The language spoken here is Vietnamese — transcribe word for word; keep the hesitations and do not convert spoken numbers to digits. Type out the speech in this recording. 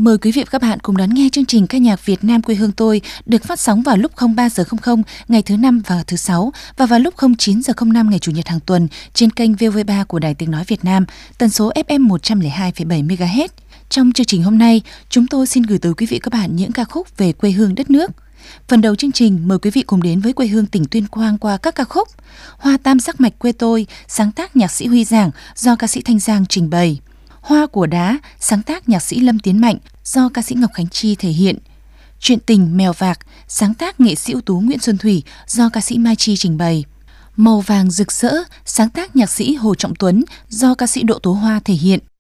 Mời quý vị và các bạn cùng đón nghe chương trình ca nhạc Việt Nam quê hương tôi được phát sóng vào lúc không ba giờ không không ngày thứ năm và thứ sáu và vào lúc không chín giờ không năm ngày chủ nhật hàng tuần trên kênh vê o vê ba của Đài Tiếng nói Việt Nam, tần số ép em một trăm lẻ hai phẩy bảy mê ga héc. Trong chương trình hôm nay, chúng tôi xin gửi tới quý vị và các bạn những ca khúc về quê hương đất nước. Phần đầu chương trình mời quý vị cùng đến với quê hương tỉnh Tuyên Quang qua các ca khúc Hoa Tam Sắc Mạch Quê Tôi, sáng tác nhạc sĩ Huy Giảng do ca sĩ Thanh Giang trình bày. Hoa Của Đá, sáng tác nhạc sĩ Lâm Tiến Mạnh do ca sĩ Ngọc Khánh Chi thể hiện. Chuyện Tình Mèo Vạc, sáng tác nghệ sĩ ưu tú Nguyễn Xuân Thủy do ca sĩ Mai Chi trình bày. Màu Vàng Rực Rỡ, sáng tác nhạc sĩ Hồ Trọng Tuấn do ca sĩ Đỗ Tố Hoa thể hiện.